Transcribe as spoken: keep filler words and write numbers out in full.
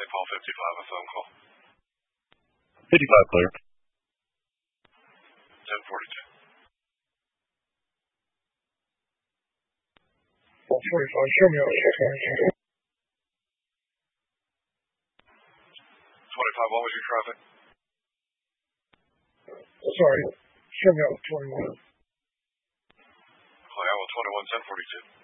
Saint Paul fifty-five, a phone call. fifty-five clear. ten forty-two. one forty-five, show me out. twenty-five, what was your traffic? Sorry, show me out twenty-one. Iowa twenty-one, ten forty-two.